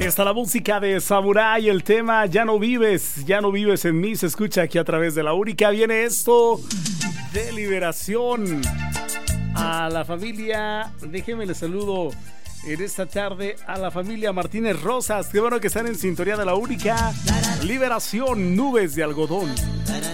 Está la música de Samurai, el tema ya no vives en mí, se escucha aquí a través de la única. Viene esto de Liberación. A la familia, déjenme les saludo en esta tarde a la familia Martínez Rosas. Qué bueno que están en sintonía de la única. Liberación, Nubes de Algodón.